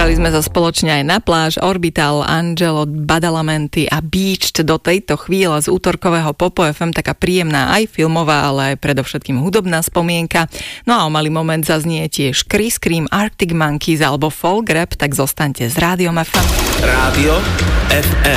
Vybrali sme sa spoločne aj na pláž, Orbital, Angelo, Badalamenti a Beached do tejto chvíle z útorkového Popo FM, taká príjemná aj filmová, ale aj predovšetkým hudobná spomienka. No a o malý moment zaznie tiež Chris Cream, Arctic Monkeys alebo folk rap, tak zostaňte s Rádiom FM. Rádio FM.